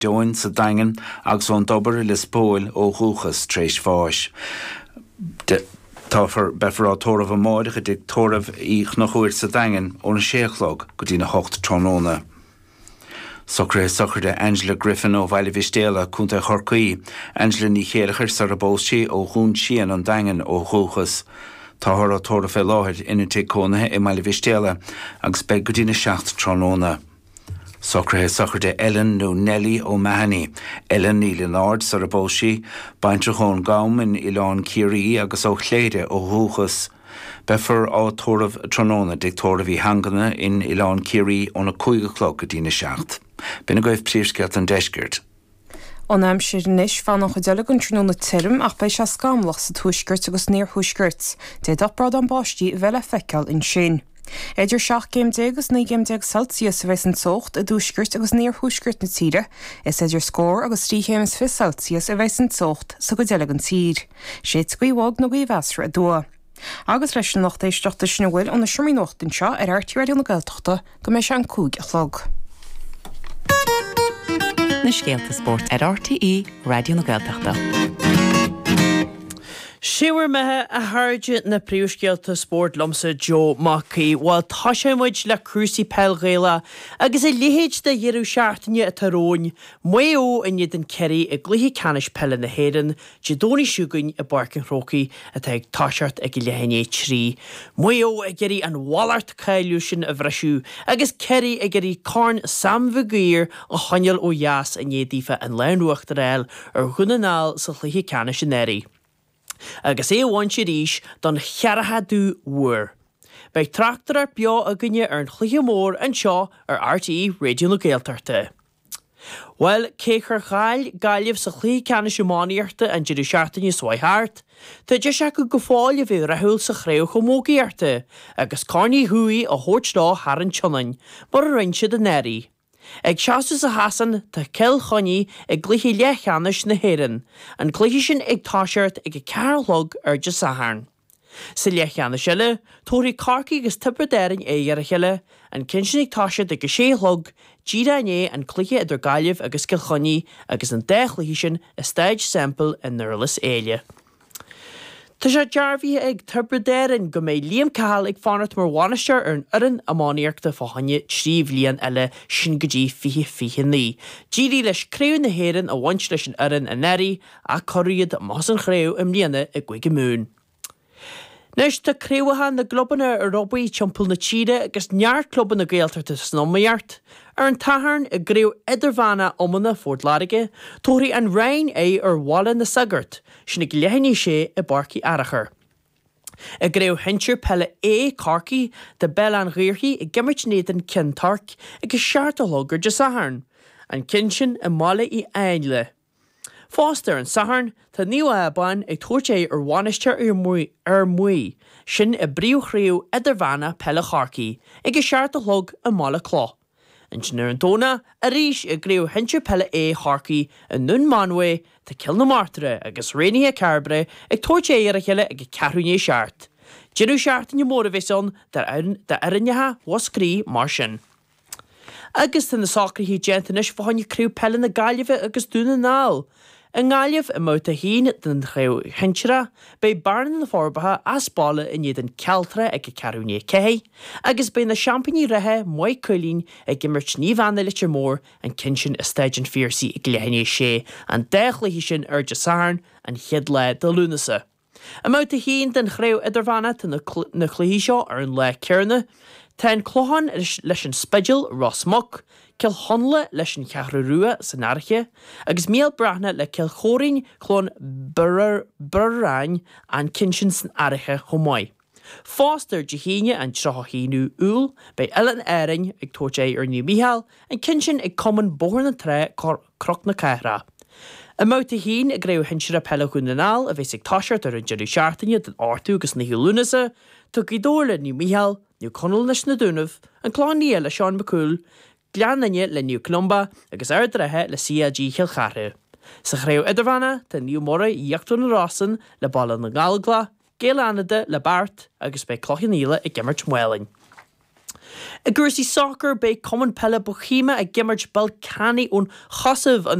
doin sa daingen agus ón dobar le spóil ó chúchas tréis fáis. Táfar befar á tóramh máide go dig tóramh í chnochúir sa daingen ó na séachlog go dtí na 8 tróna. Sochar de Angela Griffin ó bhaile bhistéala cúnta chorcaí. Angela ní chéalachar sa a bóstí ó hún sían an daingen ó chúchas. Táthar á tóra fé láthir inúte cónathe I bhaile bhistéala agus beag go dtí na 7 tróna. Sochar de Ellen nó Nelly ó Mahany. Ellen ní Leonard sa a bóstí, baintre chun gaum in Ileán Ciarí agus ó chléide ó chúchas. Befar á tóramh tróna dig tóramh í hangana in Ileán Ciarí ó na 5 go dtí na 7. Bina goibh príomhsceart an deisgurt. An aimsir níos fan an chudeala an tróna tirim ach bei se scamlach sa thuisgurt agus níor thuisgurt. Dé daprád an báistí bheile feiceáil in sin. Idir 7 agus 9 Celsius bheits an socht a dúisgurt agus níor thuisgurt na tíre, is idir scór agus 3 Celsius a bheits an socht sa go deala an tír. Séad scuíhág nó bhíhheasra a dua. Agus leis an nachta éisteachta sin bhfuil an na siomí nachtain seo RTí na Gaeltachta go mé se an 5 chlog. Na Scéalta Sport RTí Radio na Gaeltachta. Siúr methe a háide na príomhscéalta sport lomsa Joe Mackey bhil tá sé muid le crusaí peilgéile agus é líhéid de dhearú seaartaine a taróin muo in iad an ceirí I gluthaí canis pelle na héireann Dóní siúgain a barcin chrócaí a teag táseart ag I lehéine trí. Muo a geirí an bhallart cailú sin a bhreisiú agus ceirí a geirí carn Sam Vigir a choineal ó Yas a néadífa an leanúachta réil ar chunanáil sa gluthaí canis in éirí. Agus é bhain si ríis don chearatha dú mhuir. Beidh trachtar ar beo a gunne ar an chluthaí mór an seo ar RTí Radio na Gaeltachta. Well, cé chur gáilibh sa chluthaí canis Mánaíochta an deireadh seaartaine Swaithart, tá de se go fáil a bhí rathúil sa chréo chomógaíarta agus carnaí thuaí a thuirtá thar an tionain mar a rinse den éirí. Ag seaú sa hasan tá ceil choní ag gluthaí lechanis na héireann, an gluthaí sin ag táseart ag a cearlog ar de saharn. Sa lechanis seile, tóirí carcaí agus tipradéirin ar a cheile, an cin sin ag táseart ag a séhlog, dírané an gluthaí idir gailibh agus go choní agus an 10 gluthaí sin a stage sample in Nurlas éile. Tá sé dearbhí ag turbadéirin go méid Liam Cahill ag fánart mar bhainistear ar an oireann a Mánaíochta fáhanne 3 bliain eile sin go dtí 40 ní. Dírí leis craobh na héireann a bhaint leis an oireann a neirí a choiríad más an chraobh im líana a 5 mún. Nes tá craobhatha na globanna a robaí timpul na tíre agus neart cluban na Gaeltachta snomaíart. Ar an taharn a gréoh idirmhana omana Fort Larige, tóirí an rain é ar bhalla na sagart, sin ag leithní sé I barcaí arachar. A gréoh hintir pelle é carcaí de bell an ghirthaí I gimmert néan cintarc agus seaartalógar de saharn, an cinsin a mála I ainle. Fáster an saharn, tá níomh aban ag tuairte ar bhainistear ar muí, sin a bríomhchraoh idirmhana pelle charcaí, ag a seaartalóg a mála clá. An sin ar an tóna, a ríis a gréoh hintir pelle é charcaí a nun manwe tá cil na martere agus réinithe carbre ag tuairte ar a cheile ag a cearúné seart. Deireadh seaartaine móra bheitson de airinethe wascrí mar sin. Agus tá na sacraí gentais fáinne craobh pelle na gaillimhe agus dúna náil. An gáilibh a móta hín den chraobh hintere, bei barn na forbatha as balla in iad an cealtra ag a cearúné cé, agus bei na champaigní rathe muid coilín ag gimmert ní bhana litir mór an cinsin a staidan fíorsaí ag leithné sé, an 10 gluthaí sin ar de saharn an chiad le de lúnasa. A móta hín den chraobh idirmhana tá na cluichí seo ar an le cearna, tá an clóhan leis an spidil Ross Muck, cil honla leis an ceathrú rua san airche, agus míal brathna le cil chóirín clón burráin an cinsin san airche chomáid. Fáster de híine an trochíú úl, bei Ellen Airing ag tuairte ar New Mihal, an cinsin ag cumann bóthar na tre croch na caithra. A móta hín a gréoh hinsear a pelle chunanáil a bheits ag táseart ar an deireadh seaartaine den áirtú agus na hiúlúnasa, tu í dóla New Mihal, New Connell leis na dúnamh, an chláníe le Sean McCool, gleananne le New Columba agus airdrethe le CAG Chilchartha. Sa chraobh idirmhana tá New Mora íochtú na rásan le balla na Galgla, Gélanada le Bart agus bei clochan íle I gimmert Muelling. A gúirsí soccer be Common Pella Bochima a gimmert Balcani ón chasamh an